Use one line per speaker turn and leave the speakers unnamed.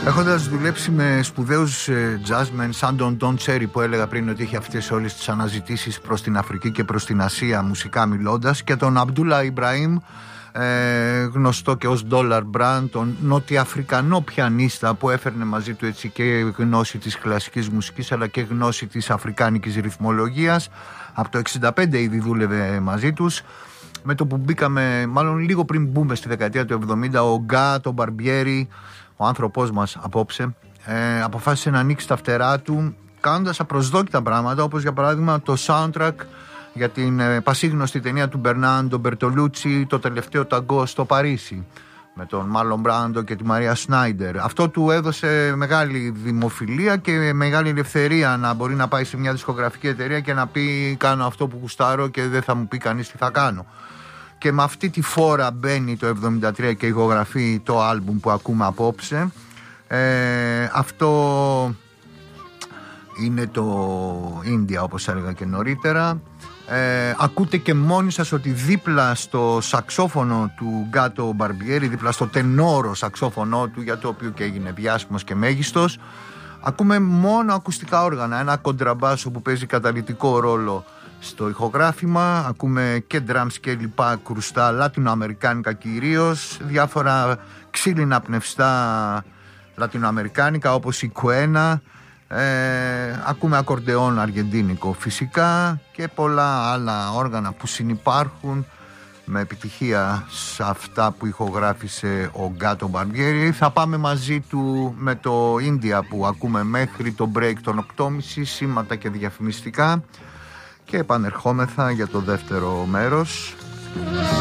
Έχοντας δουλέψει με σπουδαίους jazzmen σαν τον Don Cherry που έλεγα πριν ότι είχε αυτές όλες τις αναζητήσεις προς την Αφρική και προς την Ασία μουσικά μιλώντας, και τον Abdullah Ibrahim, γνωστό και ως Dollar Brand, τον νοτιοαφρικανό πιανίστα που έφερνε μαζί του έτσι και γνώση της κλασικής μουσικής αλλά και γνώση της αφρικάνικης ρυθμολογίας. Από το 1965 ήδη δούλευε μαζί τους. Με το που μπήκαμε, μάλλον λίγο πριν μπούμε στη δεκαετία του 70, ο Γκάτο Μπαρμπιέρι, ο άνθρωπός μας απόψε, αποφάσισε να ανοίξει τα φτερά του κάνοντας απροσδόκητα πράγματα, όπως για παράδειγμα το soundtrack για την πασίγνωστη ταινία του Μπερνάντο Μπερτολούτσι, το τελευταίο ταγκό στο Παρίσι, με τον Μάρλον Μπράντο και τη Μαρία Σνάιντερ. Αυτό του έδωσε μεγάλη δημοφιλία και μεγάλη ελευθερία να μπορεί να πάει σε μια δισκογραφική εταιρεία και να πει κάνω αυτό που γουστάρω και δεν θα μου πει κανείς τι θα κάνω. Και με αυτή τη φόρα μπαίνει το 1973 και ηχογραφεί το άλμπουμ που ακούμε απόψε. Αυτό είναι το India, όπως έλεγα και νωρίτερα. Ακούτε και μόνοι σας ότι δίπλα στο σαξόφωνο του Γκάτο Μπαρμπιέρι, δίπλα στο τενόρο σαξόφωνο του, για το οποίο και έγινε διάσημος και μέγιστος, ακούμε μόνο ακουστικά όργανα, ένα κοντραμπάσο που παίζει καταλυτικό ρόλο στο ηχογράφημα, ακούμε και drums και λοιπά κρουστά λατινοαμερικάνικα κυρίως, διάφορα ξύλινα πνευστά λατινοαμερικάνικα όπως η κουένα, ακούμε ακορντεόν αργεντίνικο φυσικά και πολλά άλλα όργανα που συνυπάρχουν με επιτυχία σε αυτά που ηχογράφησε ο Γκάτο Μπαρμπιέρι. Θα πάμε μαζί του με το India που ακούμε μέχρι το break των 8.30, σήματα και διαφημιστικά, και επανερχόμεθα για το δεύτερο μέρος.